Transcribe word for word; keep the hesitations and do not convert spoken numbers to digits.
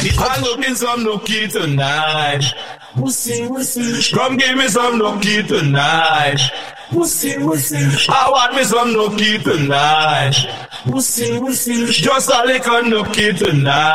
I'm looking some nookie tonight. Pussy, pussy. Come give me some nookie tonight. Pussy, pussy. I want me some nookie tonight. Pussy, pussy. Just a little nookie tonight.